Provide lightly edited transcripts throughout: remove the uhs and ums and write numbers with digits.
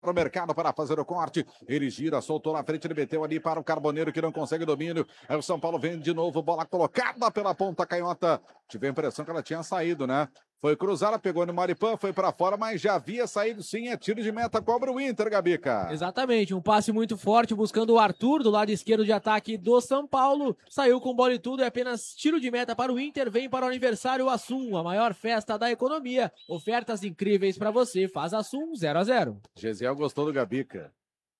para o mercado para fazer o corte. Ele gira, soltou na frente, ele meteu ali para o Carboneiro que não consegue domínio. Aí o São Paulo vem de novo, bola colocada pela ponta canhota. Tive a impressão que ela tinha saído, né? Foi cruzada, pegou no Maripã, foi para fora, mas já havia saído sim, é tiro de meta, cobra o Inter, Gabica. Exatamente, um passe muito forte buscando o Arthur do lado esquerdo de ataque do São Paulo, saiu com bola e tudo, é apenas tiro de meta para o Inter, vem para o aniversário Assum, a maior festa da economia, ofertas incríveis para você, faz Assum 0-0. Gesiel gostou do Gabica,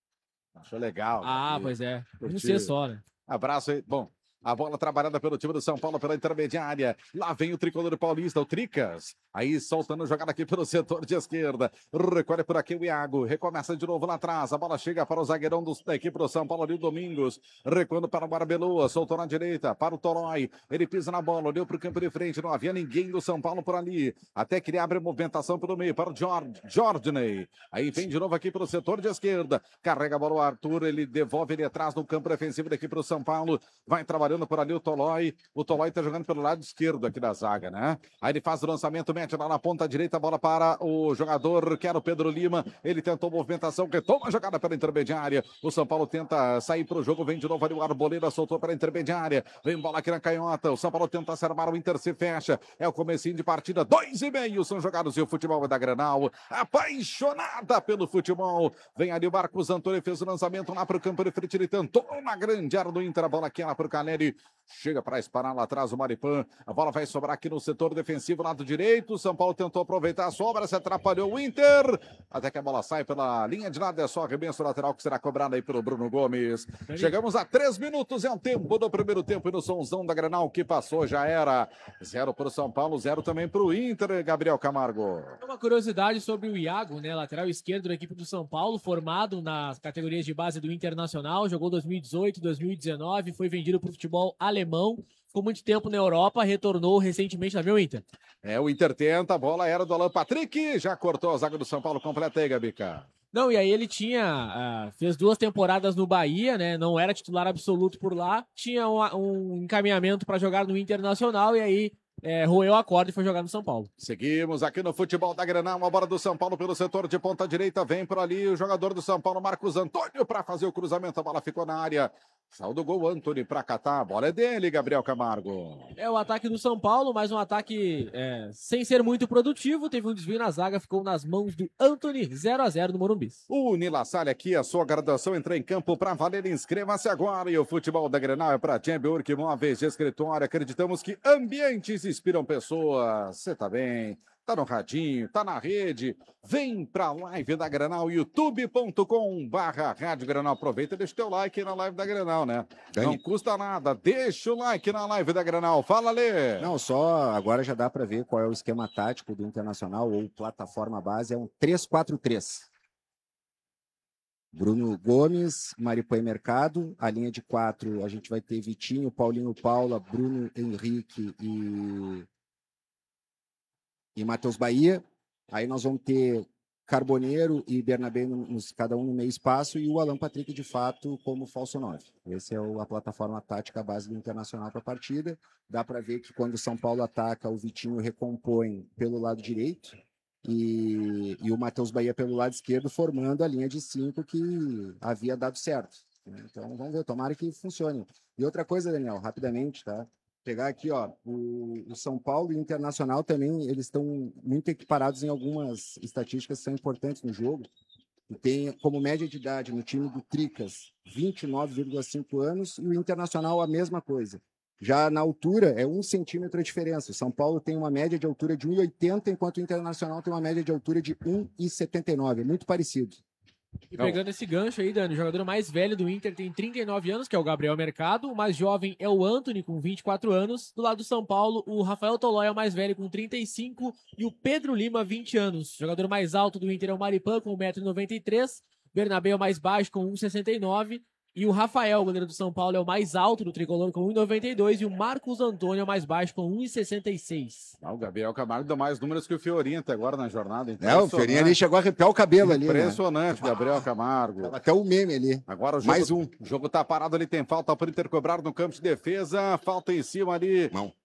achou legal. Ah, Gabica. Pois é, Curtiu. um ser só, né? Abraço aí, bom. A bola trabalhada pelo time do São Paulo pela intermediária. Lá vem o tricolor paulista, o Tricas. Aí soltando jogada aqui pelo setor de esquerda. Recolhe por aqui o Iago. Recomeça de novo lá atrás. A bola chega para o zagueirão da equipe do São Paulo ali, o Domingos. Recuando para o Barbeloa. Soltou na direita para o Tolói. Ele pisa na bola, olhou para o campo de frente. Não havia ninguém do São Paulo por ali. Até que ele abre movimentação pelo meio para o Jordaney. Aí vem de novo aqui pelo setor de esquerda. Carrega a bola o Arthur. Ele devolve ele atrás no campo defensivo da equipe do São Paulo. Vai trabalhando por ali o Tolói. O Tolói tá jogando pelo lado esquerdo aqui da zaga, né? Aí ele faz o lançamento, mete lá na ponta direita, a bola para o jogador, que era o Pedro Lima. Ele tentou movimentação, retoma a jogada pela intermediária. O São Paulo tenta sair pro jogo, vem de novo ali o Arboleda, soltou pela intermediária. Vem bola aqui na canhota. O São Paulo tenta se armar, o Inter se fecha. É o comecinho de partida, 2,5 são jogados e o futebol é da Grenal. Apaixonada pelo futebol. Vem ali o Marcos Antônio, fez o lançamento lá pro campo de frente, ele tentou na grande área do Inter, a bola aqui lá pro Caleri. Chega para esparar lá atrás o Maripã. A bola vai sobrar aqui no setor defensivo, lado direito. São Paulo tentou aproveitar a sobra, se atrapalhou o Inter. Até que a bola sai pela linha de lado. É só arremesso lateral que será cobrado aí pelo Bruno Gomes. Chegamos a 3 minutos, é o tempo do primeiro tempo. E no somzão da Grenal que passou já era 0 para o São Paulo, 0 também para o Inter, Gabriel Camargo. Uma curiosidade sobre o Iago, né, lateral esquerdo da equipe do São Paulo, formado nas categorias de base do Internacional, jogou 2018, 2019, foi vendido para o futebol alemão, ficou muito tempo na Europa, retornou recentemente, tá vendo, Inter? É, o Inter tenta, a bola era do Alan Patrick, já cortou a zaga do São Paulo, completa aí, Gabica. Não, e aí ele fez 2 temporadas no Bahia, né, não era titular absoluto por lá, tinha um encaminhamento para jogar no Internacional, e aí roeu a corda e foi jogar no São Paulo. Seguimos aqui no futebol da Grenal, uma bola do São Paulo pelo setor de ponta direita, vem por ali o jogador do São Paulo, Marcos Antônio, para fazer o cruzamento, a bola ficou na área. Saiu do gol, Antony para catar, a bola é dele, Gabriel Camargo. É o ataque do São Paulo, mas um ataque sem ser muito produtivo, teve um desvio na zaga, ficou nas mãos do Antony, 0-0 no Morumbi. O Nila Salle aqui, a sua graduação entra em campo para valer, inscreva-se agora. E o futebol da Grenal é para Champions Móveis de Escritório, acreditamos que ambientes inspiram pessoas. Você tá bem? Tá no radinho, tá na rede, vem pra live da Grenal, youtube.com/Rádio Grenal. Aproveita e deixa o teu like na live da Grenal, né? Não custa nada, deixa o like na live da Grenal. Fala, Lê! Não, só agora já dá pra ver qual é o esquema tático do Internacional, ou plataforma base, é um 3-4-3. Bruno Gomes, Maripã e Mercado, a linha de 4 a gente vai ter Vitinho, Paulinho Paula, Bruno Henrique e Matheus Bahia. Aí nós vamos ter Carboneiro e Bernabé, cada um no meio espaço, e o Alan Patrick, de fato, como falso 9. Essa é a plataforma tática base do Internacional para a partida. Dá para ver que quando o São Paulo ataca, o Vitinho recompõe pelo lado direito e o Matheus Bahia pelo lado esquerdo, formando a linha de 5 que havia dado certo. Então vamos ver, tomara que funcione. E outra coisa, Daniel, rapidamente, tá? Pegar aqui, ó, o São Paulo e o Internacional também, eles estão muito equiparados em algumas estatísticas que são importantes no jogo. E tem como média de idade no time do Tricas 29,5 anos e o Internacional a mesma coisa. Já na altura é 1 centímetro a diferença. O São Paulo tem uma média de altura de 1,80, enquanto o Internacional tem uma média de altura de 1,79. É muito parecido. E pegando esse gancho aí, Dani, o jogador mais velho do Inter tem 39 anos, que é o Gabriel Mercado. O mais jovem é o Antony, com 24 anos. Do lado do São Paulo, o Rafael Tolói é o mais velho, com 35. E o Pedro Lima, 20 anos. O jogador mais alto do Inter é o Maripã, com 1,93 m. Bernabé é o mais baixo, com 1,69 m. E o Rafael, goleiro do São Paulo, é o mais alto do tricolor, com 1,92 m. E o Marcos Antônio é o mais baixo, com 1,66 m. O Gabriel Camargo deu mais números que o Fiorinho até agora na jornada. O Fiorinho ali chegou a arrepiar o cabelo ali, impressionante, né? Gabriel Camargo. Até o meme ali. Agora o jogo, mais um. O jogo tá parado, ele tem falta para o Inter cobrar no campo de defesa. Falta em cima ali. Não.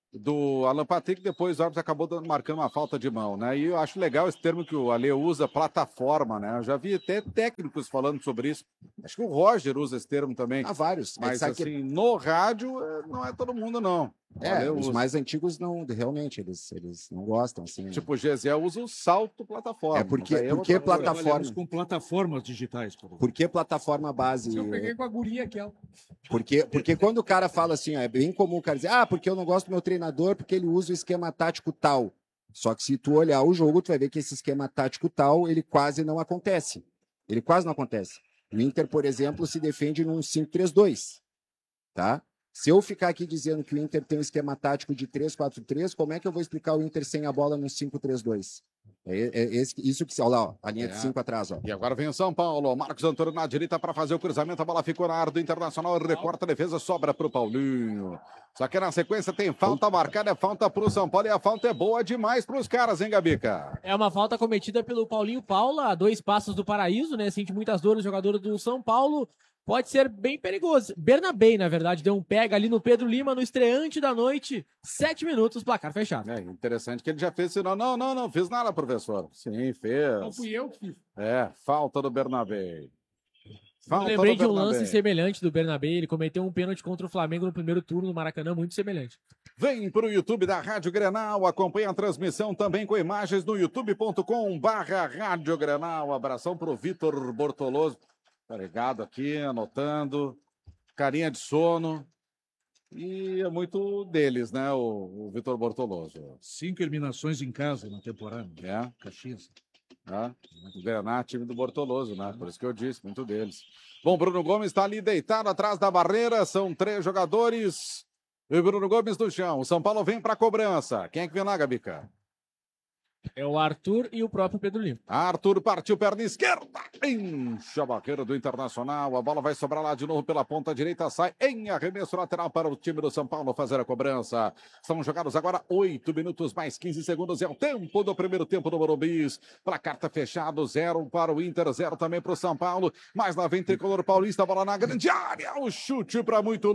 do Alan Patrick, depois o árbitro acabou marcando uma falta de mão, né? E eu acho legal esse termo que o Ale usa, plataforma, né? Eu já vi até técnicos falando sobre isso. Acho que o Roger usa esse termo também. Há vários. Mas assim, no rádio, não é todo mundo, não. Os mais antigos não, realmente, eles não gostam, assim. Tipo, o Gesiel usa o salto plataforma. Porque Trabalhamos plataforma... com plataformas digitais. Por que plataforma base? Eu peguei com a guria aquela. Porque quando o cara fala assim, ó, é bem comum o cara dizer, porque eu não gosto do meu treinador porque ele usa o esquema tático tal. Só que se tu olhar o jogo, tu vai ver que esse esquema tático tal, ele quase não acontece. Ele quase não acontece. O Inter, por exemplo, se defende num 5-3-2, tá? Se eu ficar aqui dizendo que o Inter tem um esquema tático de 3-4-3, como é que eu vou explicar o Inter sem a bola num 5-3-2? Isso que... Olha lá, ó, a linha de 5 atrás. Ó. E agora vem o São Paulo. Marcos Antônio na direita para fazer o cruzamento. A bola ficou na área do Internacional. Recorta a defesa, sobra para o Paulinho. Só que na sequência tem falta marcada. É falta para o São Paulo. E a falta é boa demais para os caras, hein, Gabica? É uma falta cometida pelo Paulinho Paula, a 2 passos do Paraíso, né? Sente muitas dores o jogador do São Paulo. Pode ser bem perigoso. Bernabé, na verdade, deu um pega ali no Pedro Lima, no estreante da noite. 7 minutos, placar fechado. É interessante que ele já fez sinal. Não fiz nada, professor. Sim, fez. Não fui eu que fiz. Falta do Bernabé. Eu lembrei de um lance semelhante do Bernabé. Ele cometeu um pênalti contra o Flamengo no primeiro turno no Maracanã, muito semelhante. Vem para o YouTube da Rádio Grenal. Acompanhe a transmissão também com imagens no youtube.com/Rádio Grenal. Abração para o Vitor Bortoloso. Tá ligado aqui, anotando. Carinha de sono. E é muito deles, né, o Vitor Bortoloso. 5 eliminações em casa na temporada. Caxias. O Grená, time do Bortoloso, né? Por isso que eu disse, muito deles. Bom, Bruno Gomes está ali deitado atrás da barreira. São 3 jogadores. E o Bruno Gomes no chão. O São Paulo vem para a cobrança. Quem é que vem lá, Gabica? É o Arthur e o próprio Pedro Lima. Arthur partiu, perna esquerda. Enche a barreira do Internacional. A bola vai sobrar lá de novo pela ponta direita. Sai em arremesso lateral para o time do São Paulo fazer a cobrança. São jogados agora 8 minutos mais 15 segundos. É o tempo do primeiro tempo do Morumbi. Placar tá fechado. 0 para o Inter, 0 também para o São Paulo. Mais lá vem Tricolor Paulista. Bola na grande área. O chute para muito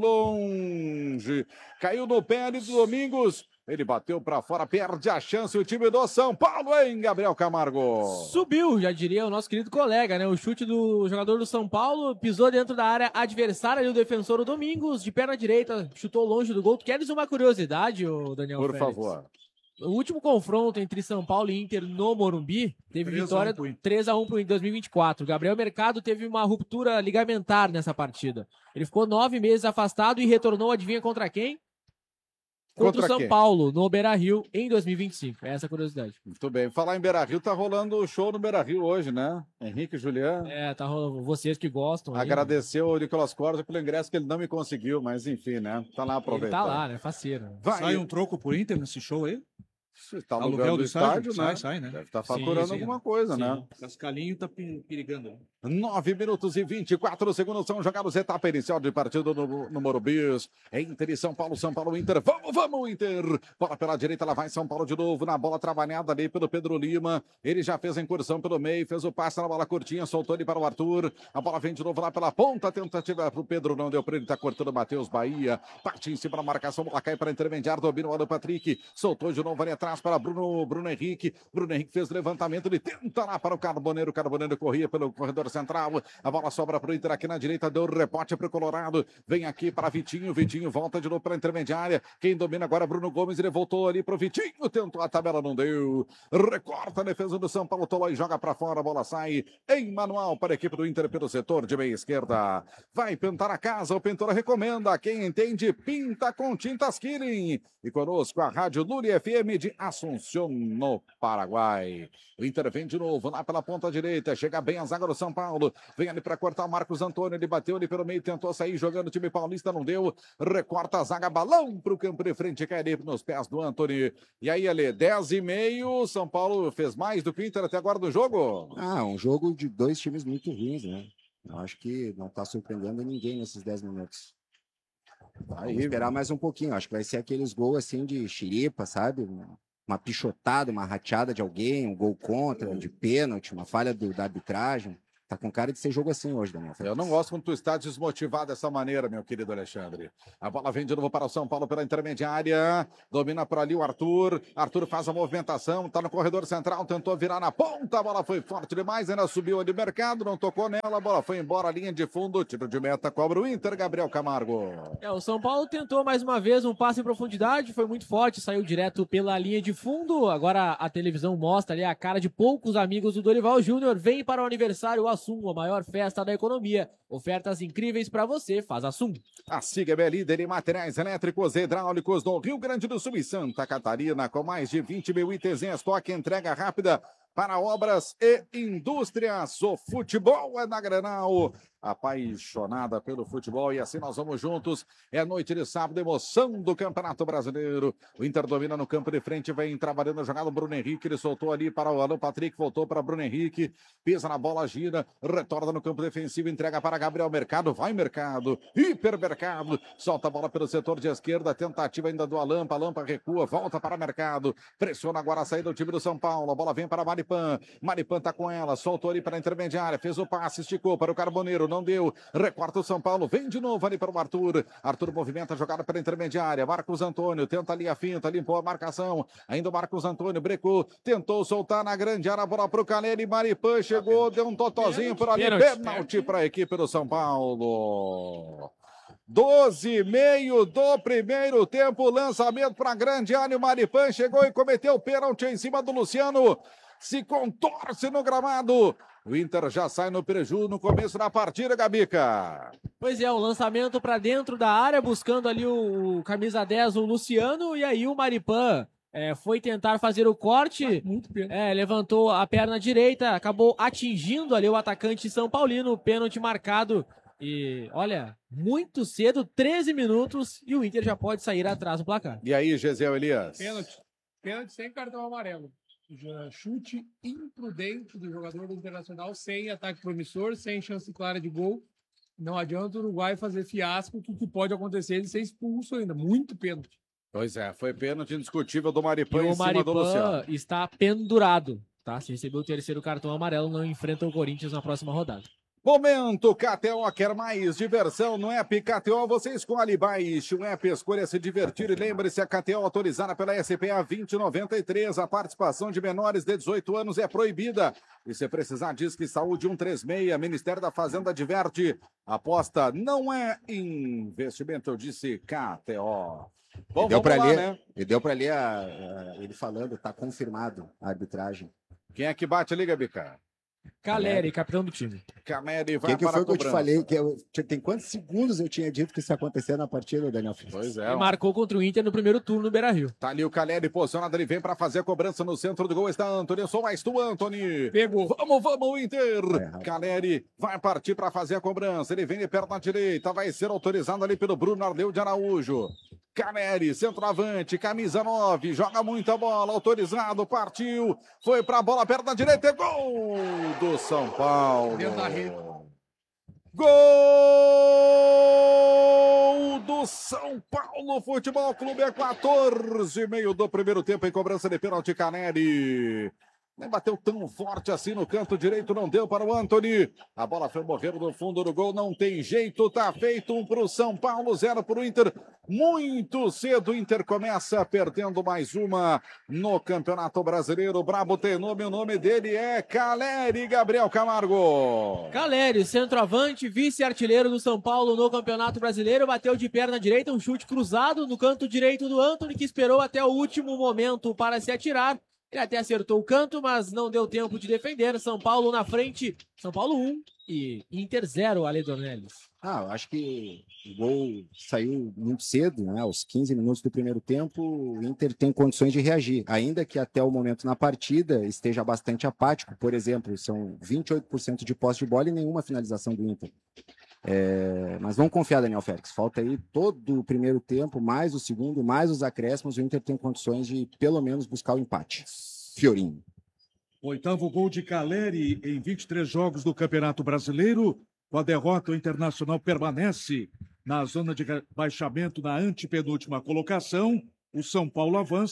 longe. Caiu no pé do Domingos. Ele bateu para fora, perde a chance o time do São Paulo, hein, Gabriel Camargo? Subiu, já diria o nosso querido colega, né? O chute do jogador do São Paulo, pisou dentro da área adversária, o defensor o Domingos, de perna direita, chutou longe do gol. Tu queres uma curiosidade, Daniel Por Félix? favor. O último confronto entre São Paulo e Inter no Morumbi teve vitória 3-1 pro Inter 2024. Gabriel Mercado teve uma ruptura ligamentar nessa partida. Ele ficou 9 meses afastado e retornou, adivinha contra quem? Contra o São Paulo, no Beira-Rio, em 2025. Essa é a curiosidade. Muito bem. Falar em Beira-Rio, tá rolando o show no Beira-Rio hoje, né? Henrique e Juliano. Tá rolando. Vocês que gostam. Agradeceu o Nicolas Corsa pelo ingresso que ele não me conseguiu, mas enfim, né? Tá lá aproveitando. Ele tá lá, né? Faceiro. Sai um troco por Inter nesse show aí? Tá alugando do estádio, né? Sai, né? Deve estar faturando alguma coisa, né? Cascalinho tá perigando. 9 minutos e 24 segundos são jogados, etapa inicial de partida no Morumbi. Inter e São Paulo, Inter. Vamos, Inter! Bola pela direita, lá vai São Paulo de novo, na bola trabalhada ali pelo Pedro Lima. Ele já fez a incursão pelo meio, fez o passe na bola curtinha, soltou ele para o Arthur. A bola vem de novo lá pela ponta, tentativa para o Pedro, não deu para ele, tá cortando o Matheus Bahia. Parte em cima da marcação, bola cai para intermediar, domina o Alan Patrick. Soltou de novo ali atrás para Bruno Henrique. Bruno Henrique fez o levantamento, ele tenta lá para o Carboneiro. O Carboneiro corria pelo corredor central. A bola sobra para o Inter aqui na direita, deu rebote para o Colorado. Vem aqui para Vitinho. Vitinho volta de novo para a intermediária. Quem domina agora é Bruno Gomes. Ele voltou ali para o Vitinho. Tentou a tabela, não deu. Recorta a defesa do São Paulo. Tolói joga para fora. A bola sai em manual para a equipe do Inter pelo setor de meia esquerda. Vai pintar a casa. O pintor recomenda. Quem entende, pinta com tintas Killing. E conosco a Rádio Luri FM de Assunção, no Paraguai. O Inter vem de novo lá pela ponta direita. Chega bem a zaga do São Paulo. Vem ali para cortar o Marcos Antônio. Ele bateu ali pelo meio, tentou sair jogando o time paulista, não deu. Recorta a zaga, balão para o campo de frente. Cai ali nos pés do Antônio. E aí, ali, 10:30. São Paulo fez mais do que o Inter até agora do jogo. Um jogo de 2 times muito ruins, né? Eu acho que não está surpreendendo ninguém nesses 10 minutos. Vamos esperar mais um pouquinho. Acho que vai ser aqueles gols assim de xiripa, sabe? Uma pichotada, uma rateada de alguém, um gol contra, de pênalti, uma falha da arbitragem. Tá com cara de ser jogo assim hoje, Daniel. Eu não gosto quando tu está desmotivado dessa maneira, meu querido Alexandre. A bola vem de novo para o São Paulo pela intermediária. Domina por ali o Arthur. Arthur faz a movimentação, tá no corredor central, tentou virar na ponta. A bola foi forte demais, ainda subiu ali mercado, não tocou nela. A bola foi embora, linha de fundo. Tiro de meta, cobra o Inter, Gabriel Camargo. O São Paulo tentou mais uma vez um passe em profundidade, foi muito forte, saiu direto pela linha de fundo. Agora a televisão mostra ali a cara de poucos amigos do Dorival Júnior. Vem para o aniversário Assum, a maior festa da economia. Ofertas incríveis para você, faz Assum. A Siga é líder em materiais elétricos e hidráulicos no Rio Grande do Sul e Santa Catarina, com mais de 20 mil itens em estoque, entrega rápida para obras e indústrias. O futebol é na Grenal. Apaixonada pelo futebol, e assim nós vamos juntos. É noite de sábado, emoção do Campeonato Brasileiro. O Inter domina no campo de frente, vem trabalhando a jogada. O Bruno Henrique, ele soltou ali para o Alan Patrick, voltou para Bruno Henrique, pisa na bola, gira, retorna no campo defensivo, entrega para Gabriel Mercado, vai Mercado, Hipermercado, solta a bola pelo setor de esquerda, tentativa ainda do Alampa, Alampa recua, volta para Mercado, pressiona agora a saída do time do São Paulo, a bola vem para Maripan, Maripan tá com ela, soltou ali para a intermediária, fez o passe, esticou para o Carboneiro, não deu, recorta o São Paulo, vem de novo ali para o Arthur, Arthur movimenta a jogada pela intermediária, Marcos Antônio, tenta ali a finta, limpou a marcação, ainda o Marcos Antônio, brecou, tentou soltar na grande área, a bola para o Caleri, Maripan chegou, deu um totozinho por ali, pênalti para a equipe do São Paulo. 12:30 do primeiro tempo, lançamento para a grande área, o Maripan chegou e cometeu pênalti em cima do Luciano, se contorce no gramado. O Inter já sai no prejuízo no começo da partida, Gabica. Pois é, o lançamento para dentro da área, buscando ali o camisa 10, o Luciano, e aí o Maripan foi tentar fazer o corte, levantou a perna direita, acabou atingindo ali o atacante São Paulino, pênalti marcado. E olha, muito cedo, 13 minutos, e o Inter já pode sair atrás do placar. E aí, Gesiel Elias? Pênalti sem cartão amarelo. Chute imprudente do jogador do Internacional, sem ataque promissor, sem chance clara de gol. Não adianta o Uruguai fazer fiasco, que pode acontecer ele ser expulso ainda. Muito pênalti. Pois é, foi pênalti indiscutível do Maripan em cima do Luciano. O Maripan está pendurado, tá? Se receber o terceiro cartão amarelo, não enfrenta o Corinthians na próxima rodada. Momento, KTO quer mais diversão no app KTO, você escolhe, baixe o app, escolha se divertir e lembre-se, a KTO autorizada pela SPA 2093, a participação de menores de 18 anos é proibida. E se precisar, diz que Saúde 136, Ministério da Fazenda adverte, aposta não é investimento, eu disse KTO. Bom, deu para ler, né? E deu para ler ele falando, tá confirmado a arbitragem. Quem é que bate ali, Gabica? Caleri, capitão do time. Caleri vai que para foi a que eu te falei? Tem quantos segundos eu tinha dito que isso ia acontecer na partida, Daniel? Pois é. Ele marcou contra o Inter no primeiro turno no Beira-Rio. Tá ali o Caleri posicionado, ele vem para fazer a cobrança no centro do gol. Está Antônio, só mais tu, Antônio. Pegou. Vamos, Inter. Caleri vai partir para fazer a cobrança. Ele vem de perna direita, vai ser autorizado ali pelo Bruno Ardeu de Araújo. Caleri, centroavante, camisa 9, joga muita bola, autorizado, partiu, foi pra bola, perna direita, é gol do São Paulo. Gol do São Paulo Futebol Clube, é 14:30 do primeiro tempo em cobrança de pênalti, Caleri. Nem bateu tão forte assim no canto direito, não deu para o Antony. A bola foi morrer no fundo do gol, não tem jeito, tá feito 1 para o São Paulo, 0 para o Inter. Muito cedo o Inter começa perdendo mais uma no Campeonato Brasileiro. Brabo tem nome, o nome dele é Caleri, Gabriel Camargo. Caleri, centroavante, vice-artilheiro do São Paulo no Campeonato Brasileiro, bateu de perna direita, um chute cruzado no canto direito do Antony, que esperou até o último momento para se atirar. Ele até acertou o canto, mas não deu tempo de defender. São Paulo na frente. São Paulo 1 e Inter 0, Ale Dornelles. Eu acho que o gol saiu muito cedo, né? Aos 15 minutos do primeiro tempo, o Inter tem condições de reagir. Ainda que até o momento na partida esteja bastante apático. Por exemplo, são 28% de posse de bola e nenhuma finalização do Inter. Mas vamos confiar, Daniel Félix. Falta aí todo o primeiro tempo, mais o segundo, mais os acréscimos. O Inter tem condições de, pelo menos, buscar o empate. Fiorinho. 8º gol de Caleri em 23 jogos do Campeonato Brasileiro. Com a derrota, o Internacional permanece na zona de baixamento na antepenúltima colocação. O São Paulo avança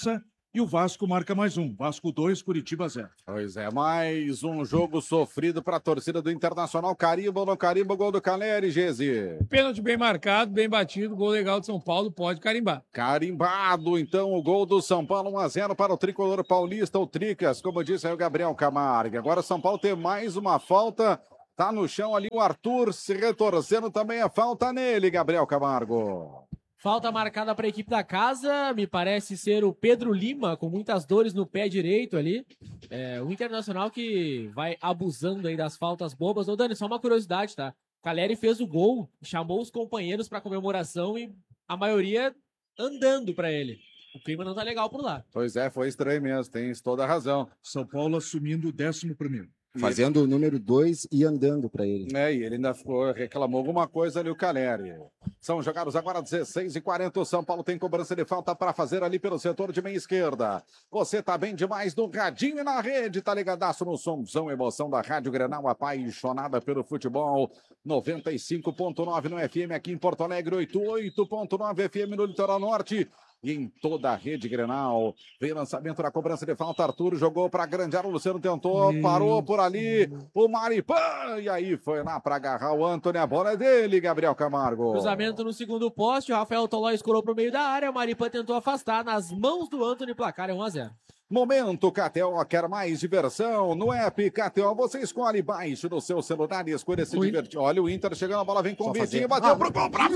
E o Vasco marca mais um. Vasco 2, Curitiba 0. Pois é, mais um jogo sofrido para a torcida do Internacional. Carimba ou não carimba, gol do Caleri, Gezi. Pênalti bem marcado, bem batido, gol legal de São Paulo, pode carimbar. Carimbado, então, o gol do São Paulo, 1-0 para o tricolor paulista, o Tricas, como disse aí o Gabriel Camargo. Agora São Paulo tem mais uma falta, tá no chão ali o Arthur se retorcendo, também é falta nele, Gabriel Camargo. Falta marcada para a equipe da casa, me parece ser o Pedro Lima, com muitas dores no pé direito ali. O Internacional que vai abusando aí das faltas bobas. Ô Dani, só uma curiosidade, tá? Caleri fez o gol, chamou os companheiros para comemoração e a maioria andando para ele. O clima não tá legal por lá. Pois é, foi estranho mesmo, tens toda a razão. São Paulo assumindo o 11º. Fazendo o número 2 e andando para ele. E ele ainda reclamou alguma coisa ali, o Caleri. São jogados agora 16h40. O São Paulo tem cobrança de falta para fazer ali pelo setor de meia esquerda. Você tá bem demais no radinho e na rede, tá ligadaço no somzão, emoção da Rádio Grenal, apaixonada pelo futebol. 95.9 no FM aqui em Porto Alegre, 88.9 FM no Litoral Norte. E em toda a rede Grenal. Vem lançamento na cobrança de falta. Arthur jogou para grande área. O Luciano tentou, parou por ali. O Maripan. E aí foi lá para agarrar o Antony. A bola é dele, Gabriel Camargo. Cruzamento no segundo poste. O Rafael Tolói escorou para o meio da área. O Maripan tentou afastar. Nas mãos do Antony, placar é 1-0. Momento KTO, quer mais diversão? No app KTO, você escolhe baixo no seu celular e escolha se divertir. Olha o Inter chegando, a bola vem com o Vitinho, bateu pro gol pra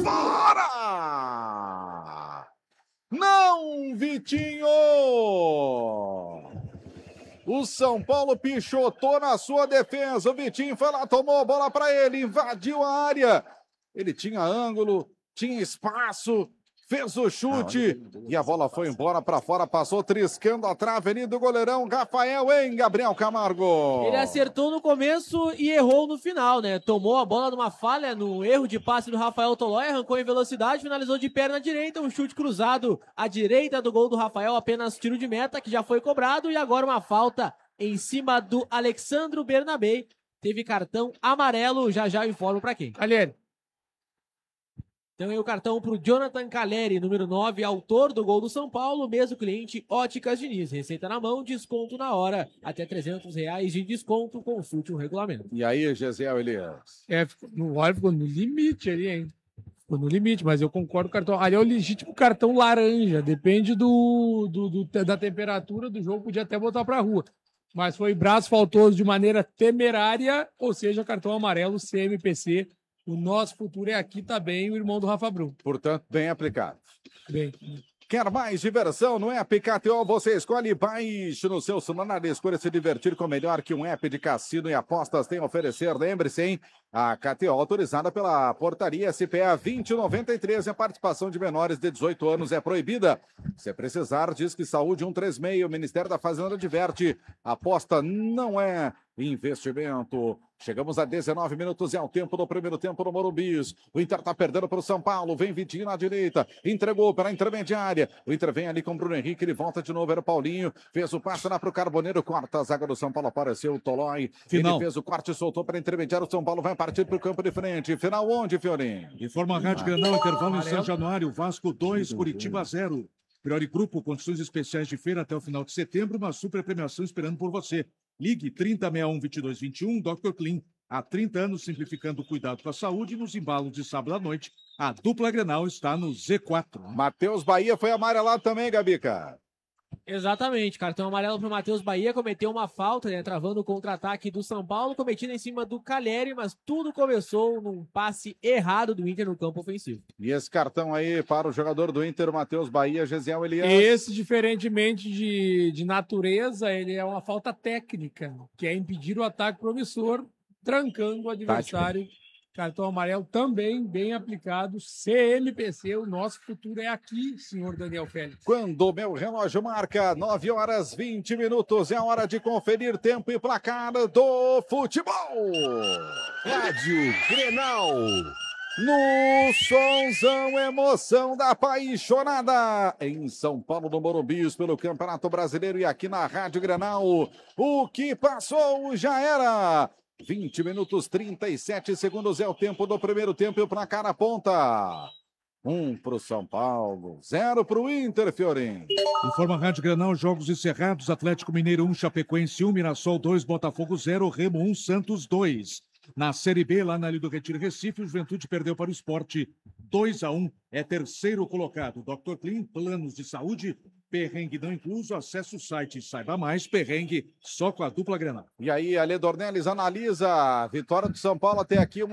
fora! Não, Vitinho! O São Paulo pichotou na sua defesa. O Vitinho foi lá, tomou a bola para ele, invadiu a área. Ele tinha ângulo, tinha espaço, fez o chute e a bola foi embora para fora, passou triscando a trave ali do goleirão Rafael, hein, Gabriel Camargo? Ele acertou no começo e errou no final, né? Tomou a bola numa falha, no erro de passe do Rafael Tolói, arrancou em velocidade, finalizou de perna direita, um chute cruzado à direita do gol do Rafael, apenas tiro de meta que já foi cobrado e agora uma falta em cima do Alexandro Bernabé. Teve cartão amarelo, já eu informo para quem. Caleri. Então aí o cartão para o Jonathan Caleri, número 9, autor do gol do São Paulo, mesmo cliente Óticas Diniz. Receita na mão, desconto na hora, até R$300 de desconto, consulte o regulamento. E aí, Gesiel Elias? Ficou no limite ali, hein? Ficou no limite, mas eu concordo com o cartão. Ali é o legítimo cartão laranja, depende da temperatura do jogo, podia até botar pra rua. Mas foi braço faltoso de maneira temerária, ou seja, cartão amarelo CMPC. O nosso futuro é aqui, tá bem, o irmão do Rafa Brum. Portanto, bem aplicado. Bem. Quer mais diversão? No app KTO você escolhe baixo no seu celular. Escolha se divertir com melhor que um app de cassino e apostas tem a oferecer. Lembre-se, hein? A KTO autorizada pela portaria SPA 2093 e a participação de menores de 18 anos é proibida. Se precisar, diz que saúde 136. O Ministério da Fazenda adverte. Aposta não é investimento. Chegamos a 19 minutos e ao tempo do primeiro tempo no Morumbi. O Inter tá perdendo para o São Paulo. Vem Vitinho na direita. Entregou pela intermediária. O Inter vem ali com o Bruno Henrique. Ele volta de novo. Era o Paulinho. Fez o passe lá para o Carboneiro. Corta a zaga do São Paulo. Apareceu o Tolói. Final. Ele fez o corte e soltou para intermediário. O São Paulo vai partir para o campo de frente. Final onde, Fiorinho? Informa a Rádio Grenal, intervalo em São Januário. Vasco 2, Curitiba 0. Priori Grupo, condições especiais de feira até o final de setembro. Uma super premiação esperando por você. Ligue 3061-2221, Dr. Clean. Há 30 anos simplificando o cuidado com a saúde nos embalos de sábado à noite. A dupla Grenal está no Z4. Matheus Bahia foi amarelado também, Gabica. Exatamente, cartão amarelo para o Matheus Bahia, cometeu uma falta, né, travando o contra-ataque do São Paulo, cometido em cima do Caleri, mas tudo começou num passe errado do Inter no campo ofensivo. E esse cartão aí para o jogador do Inter, Matheus Bahia, Gesiel Elias. Esse, diferentemente de natureza, ele é uma falta técnica, que é impedir o ataque promissor, trancando o adversário. Cartão amarelo também bem aplicado. CMPC, o nosso futuro é aqui, senhor Daniel Félix. Quando o meu relógio marca 9 horas 20 minutos, é hora de conferir tempo e placar do futebol. Rádio Grenal. No somzão, emoção da apaixonada. Em São Paulo, no Morumbi, pelo Campeonato Brasileiro e aqui na Rádio Grenal. O que passou já era. 20 minutos 37 segundos é o tempo do primeiro tempo e o placar aponta. 1 pro São Paulo, 0 pro Inter, Fiorim. Informa a Rádio Grenal, jogos encerrados, Atlético Mineiro 1, Chapecoense 1, Mirassol 2, Botafogo 0, Remo 1, Santos 2. Na Série B, lá na Ilha do Retiro, Recife, o Juventude perdeu para o Sport 2-1, é terceiro colocado. Dr. Clean, planos de saúde, perrengue não incluso, acesse o site e saiba mais, perrengue só com a dupla Grenal. E aí, Ale Dornelles analisa a vitória do São Paulo até aqui.